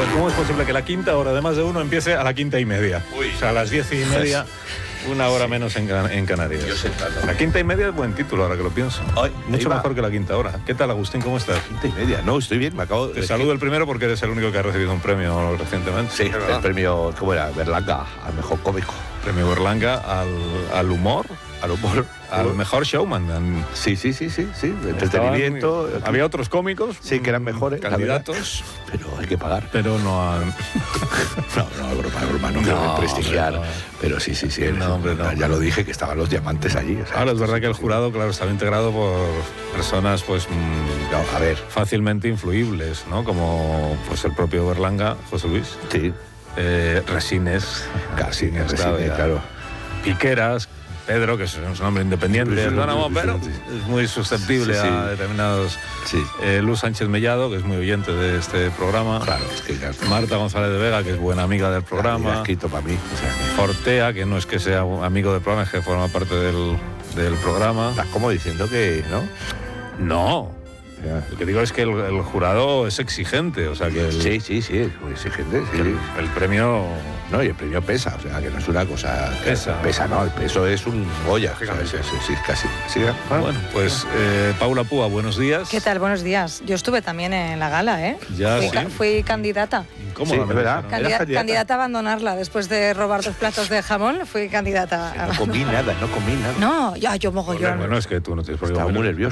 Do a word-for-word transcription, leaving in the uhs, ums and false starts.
¿cómo es posible que la quinta hora de más de uno empiece a la quinta y media? Uy. O sea, a las diez y media, una hora menos en, en Canarias. Yo sentado. La quinta y media es buen título, ahora que lo pienso. Ay, Mucho ahí va. mejor que la quinta hora. ¿Qué tal, Agustín? ¿Cómo estás? Quinta y media. No, estoy bien, me acabo Te de... saludo el primero porque eres el único que ha recibido un premio recientemente. Sí, el premio, ¿cómo era? Berlanga, al mejor cómico. Premio Berlanga al, al humor, Al humor. al mejor showman. An- Sí, sí, sí, sí, sí. Entretenimiento. Estaban- Había otros cómicos. Sí, que eran mejores, la candidatos, Pero hay que pagar. pero no han... No, no, es broma, es broma, no, No, quiero prestigiar. hombre, no. Pero sí, sí, sí. No, hombre, no. Ya lo dije que estaban los diamantes allí. o sea, Ahora es verdad sí, que el sí. jurado, claro, estaba integrado por personas, pues, mm, No, a ver, fácilmente influibles, ¿no? Como, pues, el propio Berlanga, José Luis, sí. eh, Resines, Casi, Resines, Resines, ya. claro. Piqueras, Pedro, que es un nombre independiente, Sí, sí, no, no, sí, pero sí. es muy susceptible Sí, sí. a determinados... Sí, Eh, Luz Sánchez Mellado, que es muy oyente de este programa. claro, es que ya, Marta González de Vega, que es buena amiga del ya ha programa. escrito para mí. O sea, Fortea, que no es que sea un amigo del programa, es que forma parte del, del programa. estás como diciendo que, ¿no? No, Ya. lo que digo es que el, el jurado es exigente, o sea que el, Sí, sí, sí, es muy exigente. Sí. el, el premio... No, y el premio pesa, o sea, que no es una cosa... que Pesa. Pesa, no, el peso es un Goya. ¿sabes? Sí, sí, sí, casi. Sí, ah, Bueno, pues eh, Paula Púa, buenos días. ¿Qué tal? Buenos días. Yo estuve también en la gala, ¿eh? Ya, fui, sí. ca- fui candidata. Incómodamente, Sí, es verdad. ¿no? Candid- Candida- candidata? candidata a abandonarla después de robar dos platos de jamón. Fui candidata. a- no comí nada, no comí nada. No, ya yo mogollón. Bueno, es que tú no tienes por qué Estaba comer. muy nervioso.